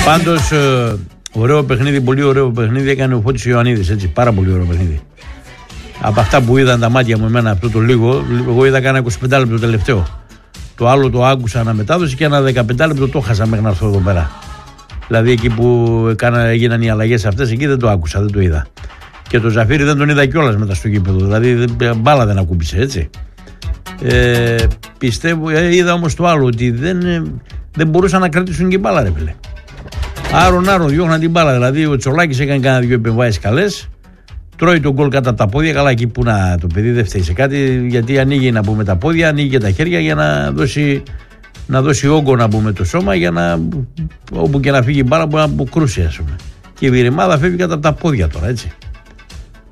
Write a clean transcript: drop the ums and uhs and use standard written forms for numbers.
Πάντως, ωραίο παιχνίδι, πολύ ωραίο παιχνίδι έκανε ο Φώτης Ιωαννίδης, έτσι, πάρα πολύ ωραίο παιχνίδι. Από αυτά που είδαν τα μάτια μου εμένα αυτό το λίγο, εγώ είδα κάνα 25 λεπτό το τελευταίο. Το άλλο το άκουσα αναμετάδοση και ένα 15 λεπτό το χάσα μέχρι να έρθω εδώ πέρα. Δηλαδή εκεί που έγιναν οι αλλαγές αυτές, εκεί δεν το άκουσα, δεν το είδα. Και το Ζαφύρι δεν τον είδα κιόλας μετά στο γήπεδο, δηλαδή μπάλα δεν ακούμπησε, έτσι. Πιστεύω, είδα όμως το άλλο, ότι δεν μπορούσαν να κρατήσουν και μπάλα, ρε φίλε. Άρον διώχναν την μπάλα, δηλαδή ο Τσολάκης έκανε κάνα δύο επεμβάσεις καλές. Τρώει τον γκολ κατά τα πόδια, καλά εκεί που το παιδί δεν φταίει σε κάτι, γιατί ανοίγει να πούμε τα πόδια, ανοίγει και τα χέρια για να δώσει όγκο να πούμε το σώμα, για να όπου και να φύγει η μπάλα μπορεί να αποκρούσει, ας πούμε. Και η Βηρεμάδα φεύγει κατά τα πόδια τώρα, έτσι.